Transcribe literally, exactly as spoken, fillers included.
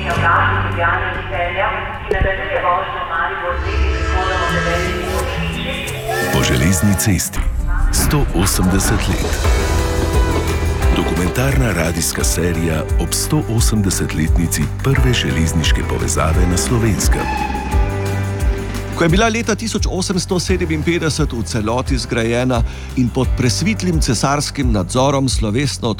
linija Vlašnik Ljubljana Celja, ki nadaljuje vožnjo Maribor z levim izhodom od devetih minut. Po železni cesti sto osemdeset let. Dokumentarna radijska serija ob sto osemdesetletnici prve železniške povezave na Slovenskem. Ko je bila leta tisoč osemsto sedeminpetdeset v celoti zgrajena in pod presvitlim cesarskim nadzorom slovesno